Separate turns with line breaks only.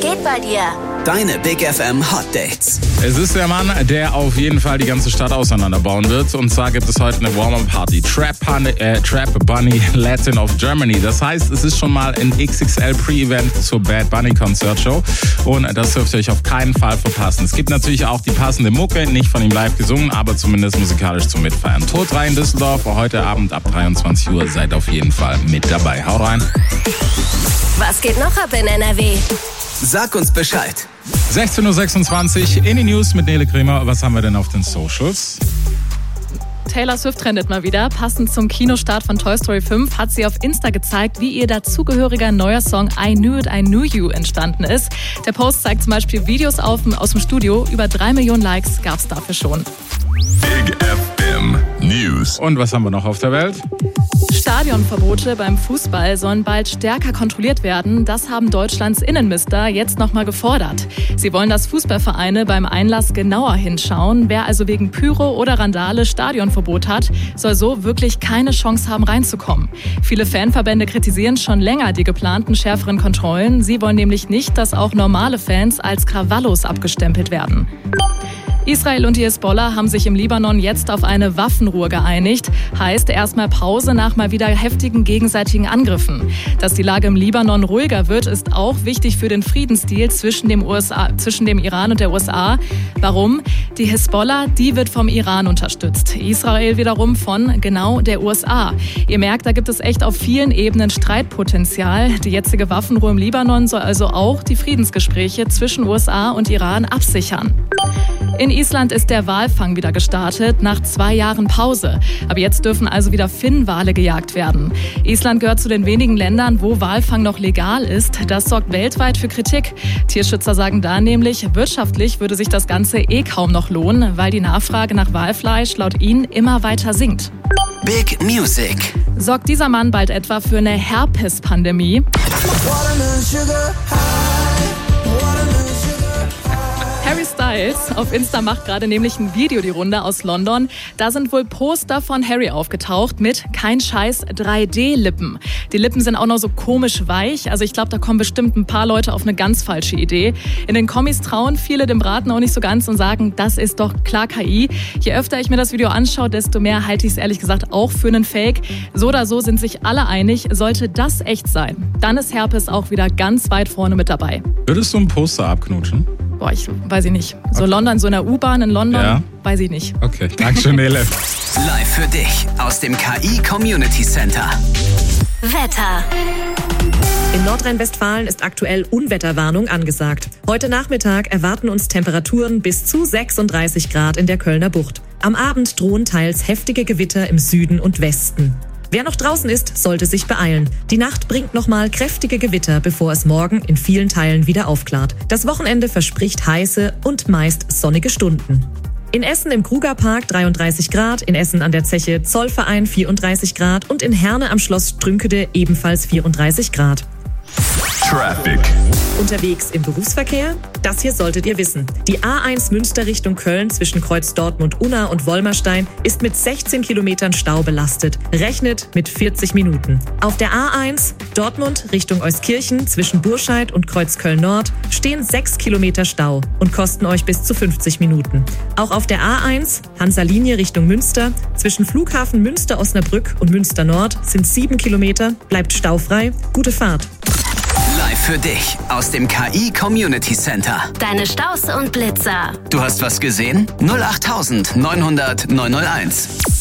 geht bei dir?
Deine Big FM Hot Dates.
Es ist der Mann, der auf jeden Fall die ganze Stadt auseinanderbauen wird. Und zwar gibt es heute eine Warm-Up-Party. Trap Bunny Latin of Germany. Das heißt, es ist schon mal ein XXL Pre-Event zur Bad Bunny Konzertshow. Und das dürft ihr euch auf keinen Fall verpassen. Es gibt natürlich auch die passende Mucke, nicht von ihm live gesungen, aber zumindest musikalisch zum Mitfeiern. Tod 3 in Düsseldorf, heute Abend ab 23 Uhr. Seid auf jeden Fall mit dabei. Haut rein.
Was geht noch ab in NRW?
Sag uns Bescheid.
16.26 Uhr in die News mit Nele Kremer. Was haben wir denn auf den Socials?
Taylor Swift trendet mal wieder. Passend zum Kinostart von Toy Story 5 hat sie auf Insta gezeigt, wie ihr dazugehöriger neuer Song I Knew It, I Knew You entstanden ist. Der Post zeigt zum Beispiel Videos aus dem Studio. Über 3 Millionen Likes gab es dafür schon.
Big FM News.
Und was haben wir noch auf der Welt?
Stadionverbote beim Fußball sollen bald stärker kontrolliert werden. Das haben Deutschlands Innenminister jetzt nochmal gefordert. Sie wollen, dass Fußballvereine beim Einlass genauer hinschauen. Wer also wegen Pyro oder Randale Stadionverbot hat, soll so wirklich keine Chance haben, reinzukommen. Viele Fanverbände kritisieren schon länger die geplanten schärferen Kontrollen. Sie wollen nämlich nicht, dass auch normale Fans als Krawallos abgestempelt werden. Israel und die Hisbollah haben sich im Libanon jetzt auf eine Waffenruhe geeinigt. Heißt erstmal Pause nach mal wieder heftigen gegenseitigen Angriffen. Dass die Lage im Libanon ruhiger wird, ist auch wichtig für den Friedensdeal zwischen dem Iran und der USA. Warum? Die Hisbollah, die wird vom Iran unterstützt. Israel wiederum von genau der USA. Ihr merkt, da gibt es echt auf vielen Ebenen Streitpotenzial. Die jetzige Waffenruhe im Libanon soll also auch die Friedensgespräche zwischen USA und Iran absichern. In Island ist der Walfang wieder gestartet, nach 2 Jahren Pause. Aber jetzt dürfen also wieder Finnwale gejagt werden. Island gehört zu den wenigen Ländern, wo Walfang noch legal ist. Das sorgt weltweit für Kritik. Tierschützer sagen da nämlich, wirtschaftlich würde sich das Ganze kaum noch lohnen, weil die Nachfrage nach Walfleisch laut ihnen immer weiter sinkt.
Big Music.
Sorgt dieser Mann bald etwa für eine Herpes-Pandemie? Harry Styles auf Insta macht gerade nämlich ein Video die Runde aus London. Da sind wohl Poster von Harry aufgetaucht mit kein Scheiß 3D-Lippen. Die Lippen sind auch noch so komisch weich. Also ich glaube, da kommen bestimmt ein paar Leute auf eine ganz falsche Idee. In den Kommis trauen viele dem Braten auch nicht so ganz und sagen, das ist doch klar KI. Je öfter ich mir das Video anschaue, desto mehr halte ich es ehrlich gesagt auch für einen Fake. So oder so sind sich alle einig, sollte das echt sein, dann ist Herpes auch wieder ganz weit vorne mit dabei.
Würdest du ein Poster abknutschen?
Boah, ich weiß ich nicht. So London, so in der U-Bahn in London,
ja.
Weiß ich nicht.
Okay, danke Nele.
Live für dich aus dem KI Community Center.
Wetter.
In Nordrhein-Westfalen ist aktuell Unwetterwarnung angesagt. Heute Nachmittag erwarten uns Temperaturen bis zu 36 Grad in der Kölner Bucht. Am Abend drohen teils heftige Gewitter im Süden und Westen. Wer noch draußen ist, sollte sich beeilen. Die Nacht bringt nochmal kräftige Gewitter, bevor es morgen in vielen Teilen wieder aufklart. Das Wochenende verspricht heiße und meist sonnige Stunden. In Essen im Krugerpark 33 Grad, in Essen an der Zeche Zollverein 34 Grad und in Herne am Schloss Strünkede ebenfalls 34 Grad.
Traffic.
Unterwegs im Berufsverkehr? Das hier solltet ihr wissen. Die A1 Münster Richtung Köln zwischen Kreuz Dortmund-Unna und Wolmerstein ist mit 16 Kilometern Stau belastet. Rechnet mit 40 Minuten. Auf der A1 Dortmund Richtung Euskirchen zwischen Burscheid und Kreuz Köln-Nord stehen 6 Kilometer Stau und kosten euch bis zu 50 Minuten. Auch auf der A1 Hansa-Linie Richtung Münster zwischen Flughafen Münster-Osnabrück und Münster-Nord sind 7 Kilometer, bleibt staufrei. Gute Fahrt.
Live für dich aus dem KI Community Center.
Deine Staus und Blitzer.
Du hast was gesehen? 08900 901.